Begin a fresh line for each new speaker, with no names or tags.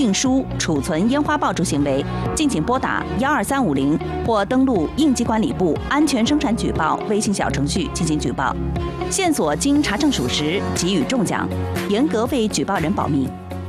运输、储存烟花爆竹行为，敬请拨打12350或登录应急管理部安全生产举报微信小程序进行举报。线索经查证属实，给予重奖，严格为举报人保密。